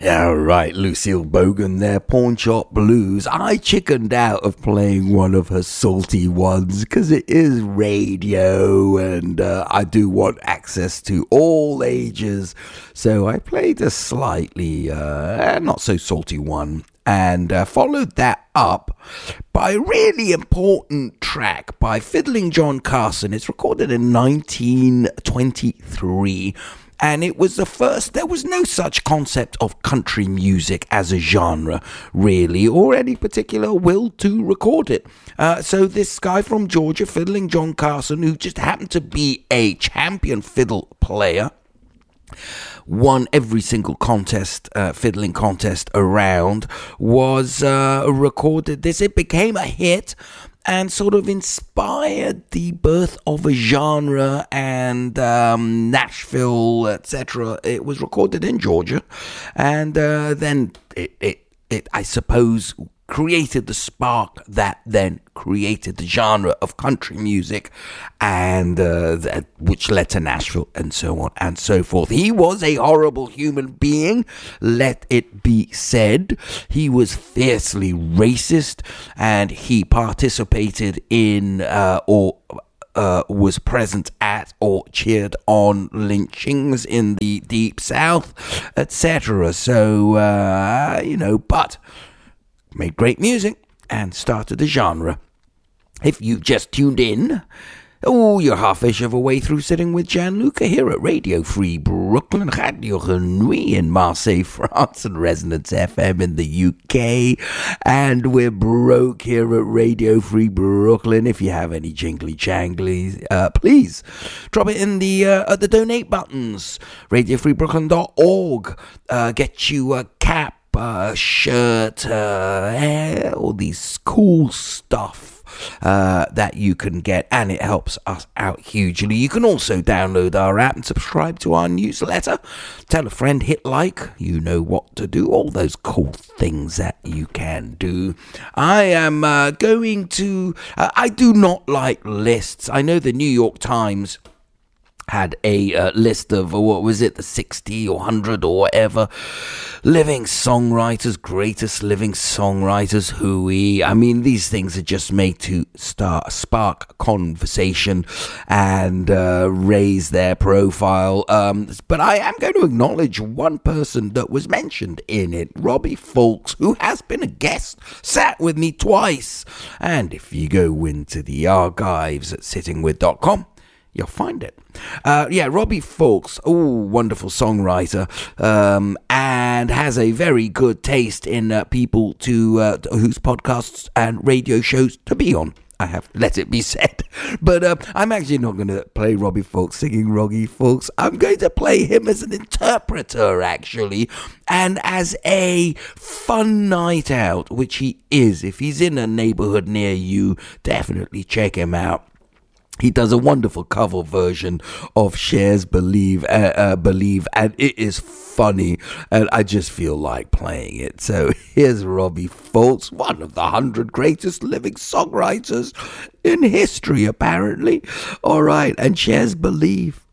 All right, Lucille Bogan there, Pawn Shop Blues. I chickened out of playing one of her salty ones because it is radio and I do want access to all ages. So I played a slightly not so salty one and followed that up by a really important track by Fiddling John Carson. It's recorded in 1923. And it was the first, there was no such concept of country music as a genre, really, or any particular will to record it. So this guy from Georgia, Fiddling John Carson, who just happened to be a champion fiddle player, won every single contest, fiddling contest around, was recorded this. It became a hit and sort of inspired the birth of a genre and Nashville, etc. It was recorded in Georgia, and then it I suppose created the spark that then created the genre of country music, and which led to Nashville and so on and so forth. He was a horrible human being, let it be said. He was fiercely racist, and he participated in was present at or cheered on lynchings in the Deep South, etc. So, but made great music and started a genre. If you've just tuned in, you're half-ish of a way through sitting with Gianluca here at Radio Free Brooklyn, Radio Renouille in Marseille, France, and Resonance FM in the UK. And we're broke here at Radio Free Brooklyn. If you have any jingly janglies, please drop it in the donate buttons. RadioFreeBrooklyn.org. Get you a cap, shirt, all these cool stuff that you can get, and it helps us out hugely. You can also download our app and subscribe to our newsletter. Tell a friend, hit like, you know what to do, all those cool things that you can do. I am going to I do not like lists. I know the New York Times had a list of, the 60 or 100 or whatever living songwriters, greatest living songwriters, I mean, these things are just made to spark conversation and raise their profile. But I am going to acknowledge one person that was mentioned in it, Robbie Fulks, who has been a guest, sat with me twice. And if you go into the archives at sittingwith.com, you'll find it. Robbie Fulks, wonderful songwriter, and has a very good taste in people whose podcasts and radio shows to be on. I have let it be said. But I'm actually not going to play Robbie Fulks singing Robbie Fulks. I'm going to play him as an interpreter, actually, and as a fun night out, which he is. If he's in a neighborhood near you, definitely check him out. He does a wonderful cover version of Cher's Believe, and it is funny, and I just feel like playing it. So here's Robbie Fulks, one of the 100 greatest living songwriters in history, apparently. All right, and Cher's Believe.